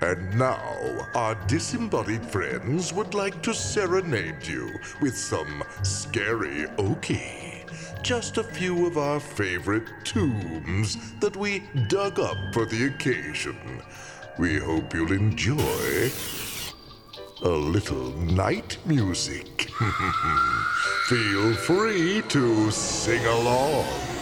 And now, our disembodied friends would like to serenade you with some scary okie. Just a few of our favorite tombs that we dug up for the occasion. We hope you'll enjoy a little night music. Feel free to sing along.